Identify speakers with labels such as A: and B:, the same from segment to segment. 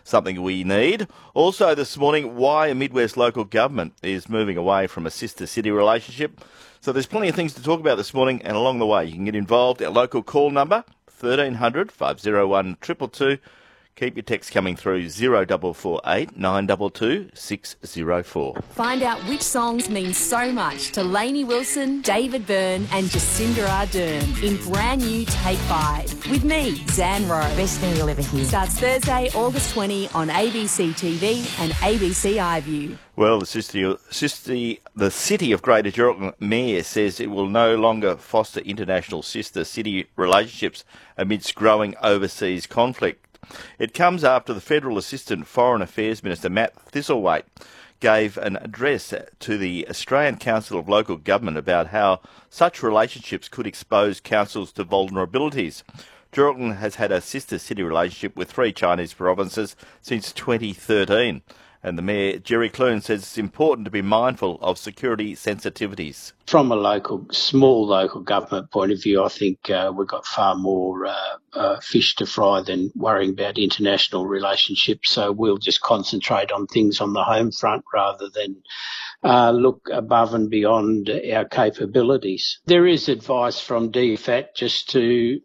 A: something we need. Also this morning, why a Midwest local government is moving away from a sister-city relationship. So there's plenty of things to talk about this morning, and along the way you can get involved. Our local call number, 1300 501 222. Keep your text coming through 0448 922 604.
B: Find out which songs mean so much to Lainey Wilson, David Byrne and Jacinda Ardern in brand new Take 5 with me, Zan Rowe.
C: Best thing you'll ever hear.
B: Starts Thursday, August 20 on ABC TV and ABC iView.
A: Well, the City of Greater Geraldton Mayor says it will no longer foster international sister-city relationships amidst growing overseas conflict. It comes after the Federal Assistant Foreign Affairs Minister Matt Thistlethwaite gave an address to the Australian Council of Local Government about how such relationships could expose councils to vulnerabilities. Geraldton has had a sister-city relationship with 3 Chinese provinces since 2013. And the Mayor, Jerry Clune, says it's important to be mindful of security sensitivities.
D: From a small local government point of view, I think we've got far more fish to fry than worrying about international relationships. So we'll just concentrate on things on the home front rather than look above and beyond our capabilities. There is advice from DFAT just to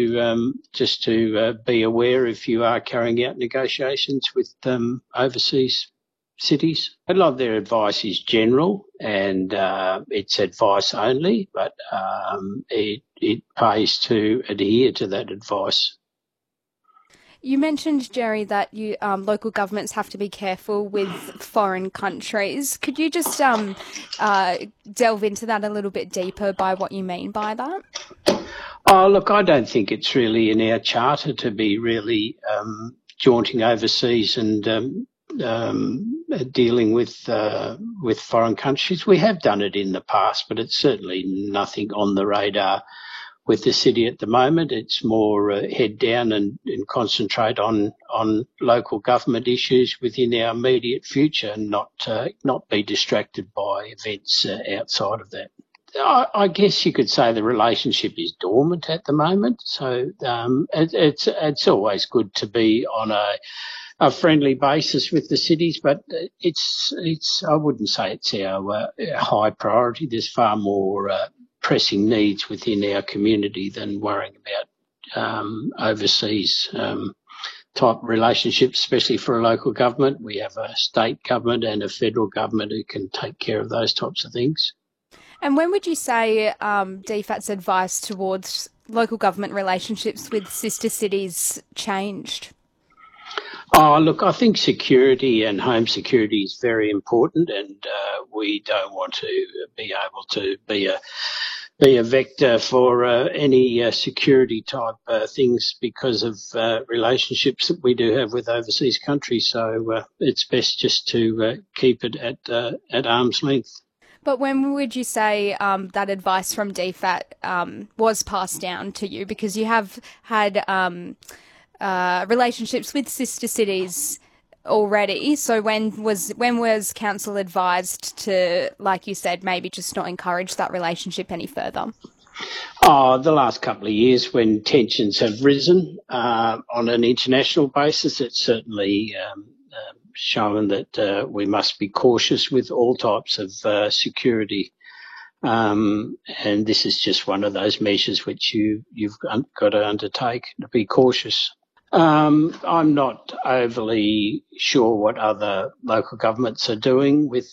D: be aware if you are carrying out negotiations with overseas cities. A lot of their advice is general and it's advice only, but it pays to adhere to that advice.
E: You mentioned, Jerry, that local governments have to be careful with foreign countries. Could you just delve into that a little bit deeper by what you mean by that?
D: Oh, look, I don't think it's really in our charter to be really jaunting overseas and dealing with foreign countries. We have done it in the past, but it's certainly nothing on the radar with the city at the moment. It's more head down and concentrate on local government issues within our immediate future and not be distracted by events outside of that. I guess you could say the relationship is dormant at the moment. So it's always good to be on a friendly basis with the cities, but I wouldn't say it's our high priority. There's far more pressing needs within our community than worrying about overseas type relationships, especially for a local government. We have a state government and a federal government who can take care of those types of things.
E: And when would you say DFAT's advice towards local government relationships with sister cities changed?
D: Oh, look, I think security and home security is very important, and we don't want to be able to be a vector for any security type things because of relationships that we do have with overseas countries. So it's best just to keep it at arm's length.
E: But when would you say that advice from DFAT was passed down to you? Because you have had relationships with sister cities already. So when was council advised to, like you said, maybe just not encourage that relationship any further?
D: Oh, the last couple of years when tensions have risen on an international basis, it's certainly shown that we must be cautious with all types of security. And this is just one of those measures which you've got to undertake to be cautious. I'm not overly sure what other local governments are doing with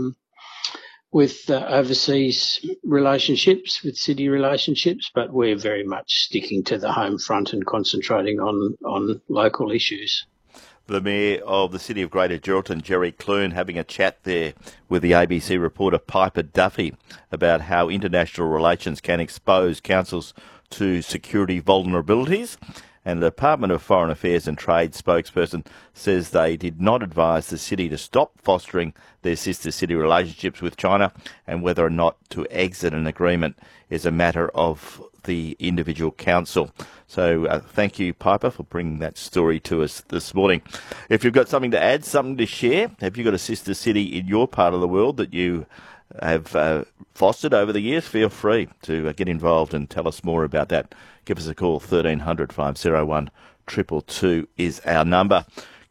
D: overseas relationships, with city relationships, but we're very much sticking to the home front and concentrating on local issues.
A: The Mayor of the City of Greater Geraldton, Jerry Clune, having a chat there with the ABC reporter Piper Duffy about how international relations can expose councils to security vulnerabilities. And the Department of Foreign Affairs and Trade spokesperson says they did not advise the city to stop fostering their sister city relationships with China, and whether or not to exit an agreement is a matter of the individual council. So thank you, Piper, for bringing that story to us this morning. If you've got something to add, something to share, have you got a sister city in your part of the world that you have fostered over the years, feel free to get involved and tell us more about that. Give us a call, 1300 501 222 is our number.